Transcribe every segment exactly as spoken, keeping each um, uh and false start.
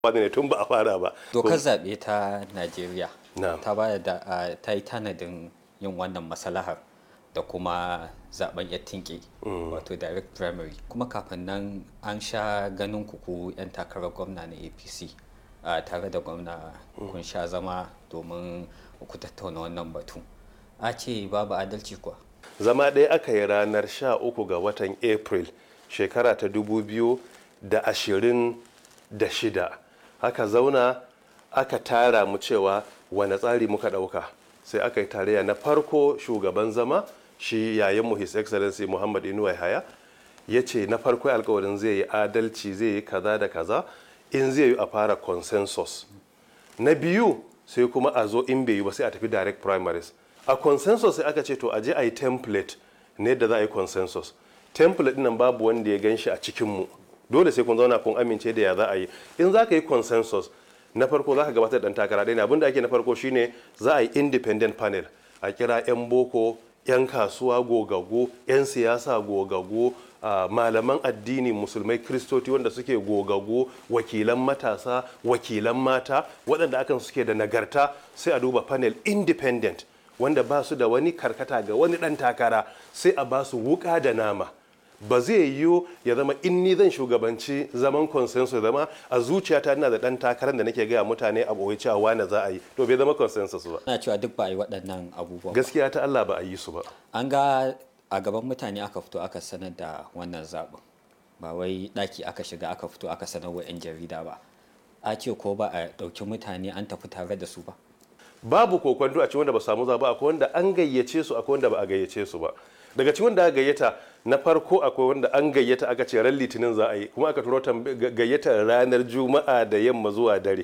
wani ne tun ba a fara ba. Dokar zaɓe ta Najeriya Na'am. ta ba da a, ta yi tanadin yin wannan masalahar da kuma zaben ya tinke wato direct primary, kuma kafin nan an sha ganin kuku 'yan takarar gwamna na A P C a tare da gwamna kun sha zama domin ku tattauna wannan batu. A ce babu adalci kuwa? Zama ɗaya aka yi ranar sha uku ga watan April shekara ta dubu biyu da ashirin da shida. Aka zauna aka tara mu cewa wane tsari muka ɗauka. Sai aka yi tarayya na farko shugaban zama shi yayanmu His Excellency Muhammad Inuwa Yahaya ya ce na farko alkawarin zai yi adalci, zai yi kaza da kaza, in zai yi a fara consensus. Na biyu sai kuma a zo in bai yi ba sai a tafi direct primaries. A consensus sai aka ce to a je a yi template ne da za a yi consensus. Template nan babu wanda ya gan shi a cikinmu. Dole sai kun zauna kun amince da ya za a yi. In za ka yi consensus, na farko za ka gabatar da ɗan takara ɗaya ne. Abin da ake na farko shine za a yi independent panel. A kira 'yan boko, 'yan kasuwa gogaggo, 'yan siyasa gogaggo, uh, malaman addini musulmai kristoti wanda suke gogaggo, wakilan matasa, wakilan mata, waɗanda akan suke da nagarta, sai a duba panel independent wanda ba su da wani karkata ga wani ɗan takara, sai a ba su wuƙa da nama. Ba zai yiwu ya zama in ni zan shugabanci zaman consensus zama a zuciyata ina da ɗan takarar da nake gaya mutane a ɓoye cewa wane za a yi, to bai zama consensus ba. Ana cewa duk ba a yi waɗannan abubuwan. Gaskiya ta Allah ba a yi su ba. An ga a gaban mutane aka fito aka sanar da wannan zaɓin, ba wai ɗaki aka shiga aka fito aka sanar wa 'yan jarida ba. A ce ko ba a ɗauki mutane an tafi tare da su ba. Babu kokwanto a cikin wanda ba samu zaɓa, akwai wanda an gayyace su, akwai wanda ba a gayyace su ba. Daga cikin wanda aka gayyata na farko akwai wanda an gayyata aka ce ran litinin za a yi, kuma aka turo gayyatar ranar juma'a da yamma zuwa dare.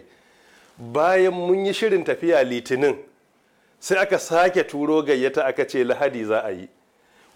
Bayan mun yi shirin tafiya litinin sai aka sake turo gayyata aka ce lahadi za a yi.